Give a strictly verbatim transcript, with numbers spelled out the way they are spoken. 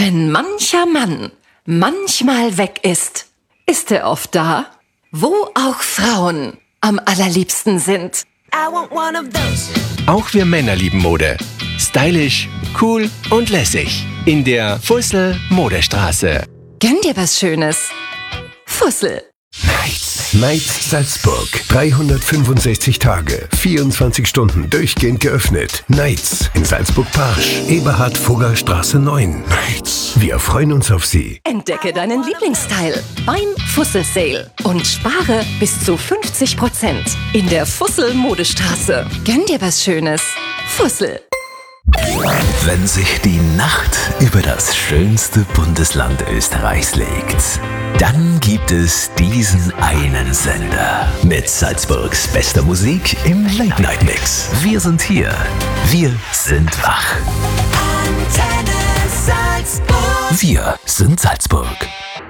Wenn mancher Mann manchmal weg ist, ist er oft da, wo auch Frauen am allerliebsten sind. I want one of those. Auch wir Männer lieben Mode. Stylisch, cool und lässig. In der Fussel Modestraße. Gönn dir was Schönes. Fussel. Nights. Nights Salzburg. dreihundertfünfundsechzig Tage, vierundzwanzig Stunden durchgehend geöffnet. Nights in Salzburg-Parsch, Eberhard-Fugger-Straße neun. Nights. Wir freuen uns auf Sie. Entdecke deinen Lieblingsteil beim Fussel Sale und spare bis zu fünfzig Prozent in der Fussel Modestraße. Gönn dir was Schönes. Fussel. Wenn sich die Nacht über das schönste Bundesland Österreichs legt, dann gibt es diesen einen Sender mit Salzburgs bester Musik im Late-Night-Mix. Wir sind hier. Wir sind wach. Antenne Salzburg. Wir sind Salzburg.